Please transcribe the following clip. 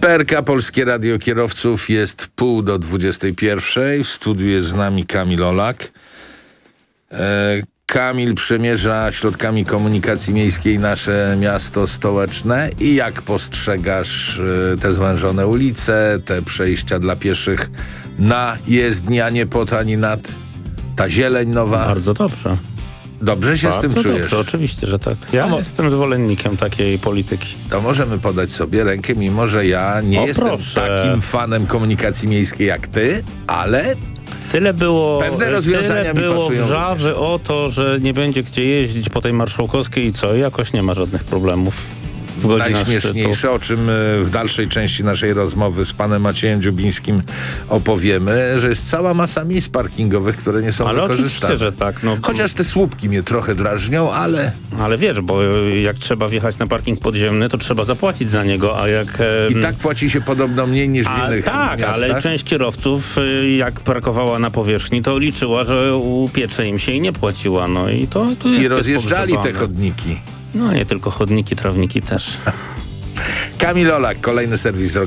PRK, Polskie Radio Kierowców, jest 9:30. W studiu jest z nami Kamil Olak. Kamil przemierza środkami komunikacji miejskiej nasze miasto stołeczne i jak postrzegasz te zwężone ulice, te przejścia dla pieszych na jezdni, a nie pod, ani nad, ta zieleń nowa? Bardzo dobrze. Dobrze się z tym czujesz? Dobrze, oczywiście, że tak. Ja jestem zwolennikiem takiej polityki. To możemy podać sobie rękę, mimo że ja nie jestem takim fanem komunikacji miejskiej jak ty, ale Tyle było, pewne rozwiązania mi pasują wrzawy o to, że nie będzie gdzie jeździć po tej Marszałkowskiej i co? Jakoś nie ma żadnych problemów. Najśmieszniejsze, o czym w dalszej części naszej rozmowy z panem Maciejem Dziubińskim opowiemy, że jest cała masa miejsc parkingowych, które nie są wykorzystane. Oczywiście, że tak. No, chociaż te słupki mnie trochę drażnią, ale... Ale wiesz, bo jak trzeba wjechać na parking podziemny, to trzeba zapłacić za niego, a jak... I tak płaci się podobno mniej niż w innych tak, miastach. ale część kierowców, jak parkowała na powierzchni, to liczyła, że upiecze im się i nie płaciła. No i to jest I rozjeżdżali te chodniki. No nie tylko chodniki, trawniki też. Kamil Olak, kolejny serwis